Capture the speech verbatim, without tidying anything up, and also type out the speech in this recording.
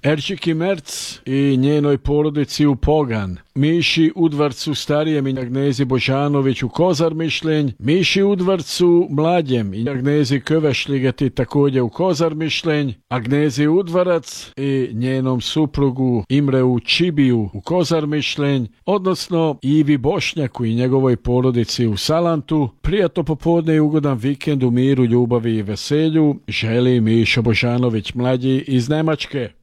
Erčiki Merc i njenoj porodici u Pogan, Miši Udvarcu starijem i Agnezi Božanović u Kozarmišljenj, Miši Udvarcu mlađem i Agnezi Kövešligeti također u Kozarmišljenj, Agnezi Udvarac i njenom suprugu Imreu Čibiju u Kozarmišljenj, odnosno Ivi Bošnjaku i njegovoj porodici u Salantu. Prijatno popodne i ugodan vikend u miru, ljubavi i veselju želi Mišo Božanović mlađi iz Njemačke.